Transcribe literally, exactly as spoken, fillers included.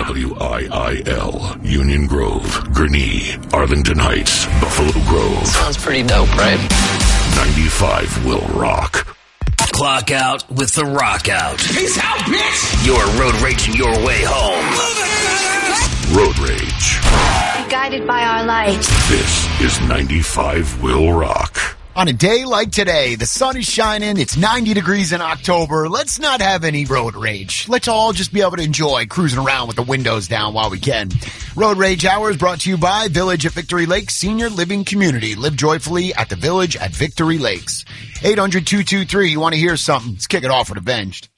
W I I L, Union Grove, Gurnee, Arlington Heights, Buffalo Grove. Sounds pretty dope, right? ninety-five will rock. Clock out with the rock out. Peace out, bitch! You're road raging your way home. Road Rage. Guided by our light. This is ninety-five will rock. On a day like today, the sun is shining, it's ninety degrees in October. Let's not have any road rage. Let's all just be able to enjoy cruising around with the windows down while we can. Road Rage Hour is brought to you by Village at Victory Lakes Senior Living Community. Live joyfully at the Village at Victory Lakes. eight hundred two two three, you want to hear something? Let's kick it off with Avenged.